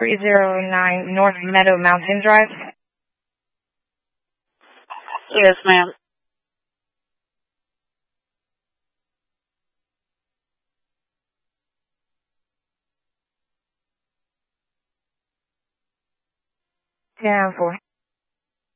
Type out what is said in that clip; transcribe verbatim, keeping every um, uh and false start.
three zero nine North Meadow Mountain Drive? Yes, ma'am. ten four.